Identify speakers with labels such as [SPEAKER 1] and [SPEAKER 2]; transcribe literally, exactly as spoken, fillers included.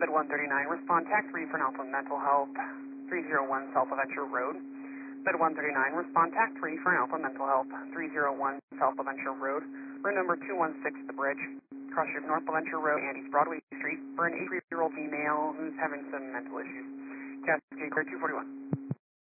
[SPEAKER 1] Mid one thirty-nine, respond tax three for an Alpha Mental Health, three oh one South Adventure Road. Mid one thirty-nine, respond tax three for an Alpha Mental Health, three oh one South Adventure Road. Room number two one six, The Bridge. Cross Street North Adventure Road, Andes Broadway Street, for an eighty-three-year-old female who's having some mental issues. Cascade Clear two forty-one.